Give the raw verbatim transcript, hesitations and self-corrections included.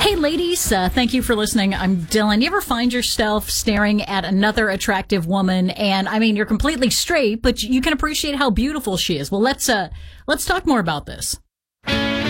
Hey, ladies, uh, thank you for listening. I'm Dylan. You ever find yourself staring at another attractive woman, and I mean, you're completely straight, but you can appreciate how beautiful she is? Well, let's uh, let's talk more about this.